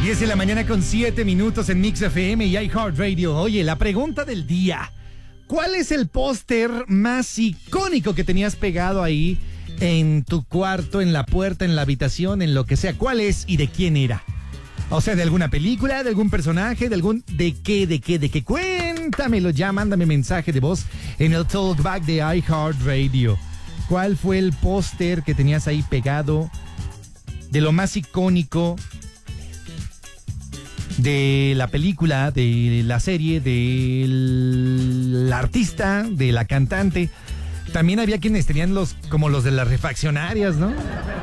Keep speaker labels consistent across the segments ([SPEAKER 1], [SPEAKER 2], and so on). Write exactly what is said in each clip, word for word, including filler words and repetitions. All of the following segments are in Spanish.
[SPEAKER 1] diez de la mañana con siete minutos en Mix F M y iHeartRadio. Oye, la pregunta del día. ¿Cuál es el póster más icónico que tenías pegado ahí en tu cuarto, en la puerta, en la habitación, en lo que sea? ¿Cuál es y de quién era? O sea, de alguna película, de algún personaje, de algún... ¿De qué, de qué, de qué? Cuéntamelo ya, mándame mensaje de voz en el talkback de iHeartRadio. ¿Cuál fue el póster que tenías ahí pegado de lo más icónico de la película, de la serie, del artista, de la cantante? También había quienes tenían los, como los de las refaccionarias, ¿no?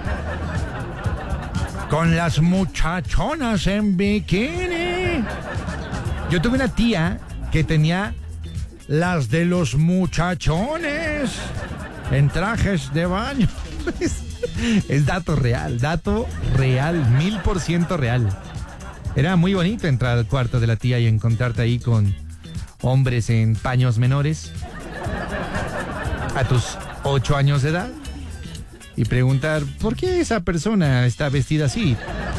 [SPEAKER 1] Con las muchachonas en bikini. Yo tuve una tía que tenía las de los muchachones en trajes de baño. Es, es dato real, dato real, mil por ciento real. Era muy bonito entrar al cuarto de la tía y encontrarte ahí con hombres en paños menores a tus ocho años de edad y preguntar ¿por qué esa persona está vestida así?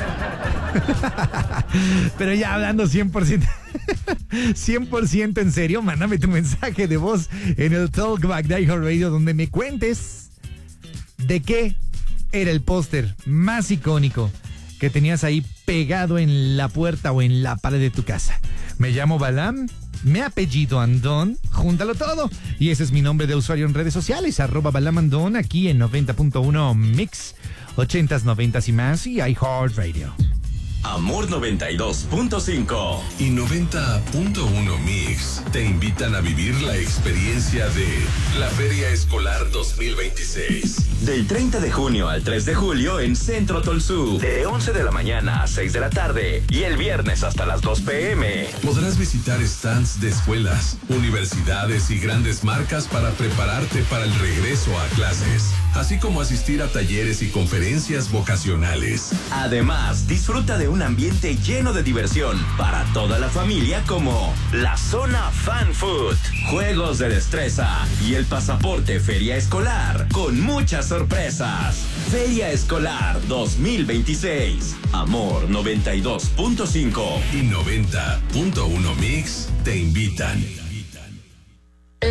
[SPEAKER 1] Pero ya hablando cien por ciento cien por ciento en serio, mándame tu mensaje de voz en el Talkback de iHeartRadio donde me cuentes de qué era el póster más icónico que tenías ahí pegado en la puerta o en la pared de tu casa. Me llamo Balam, me apellido Andón, júntalo todo. Y ese es mi nombre de usuario en redes sociales, arroba Balam Andón, aquí en noventa punto uno Mix, ochentas, noventas y más, y iHeartRadio.
[SPEAKER 2] Amor noventa y dos punto cinco
[SPEAKER 3] y noventa punto uno Mix te invitan a vivir la experiencia de la Feria Escolar dos mil veintiséis.
[SPEAKER 2] Del treinta de junio al tres de julio en Centro Tolsú, de once de la mañana a seis de la tarde y el viernes hasta las dos pm.
[SPEAKER 3] Podrás visitar stands de escuelas, universidades y grandes marcas para prepararte para el regreso a clases, así como asistir a talleres y conferencias vocacionales.
[SPEAKER 2] Además, disfruta de un ambiente lleno de diversión para toda la familia como la zona Fan Food, juegos de destreza y el pasaporte Feria Escolar con muchas sorpresas. Feria Escolar dos mil veintiséis. Amor noventa y dos punto cinco
[SPEAKER 3] y noventa punto uno Mix te invitan.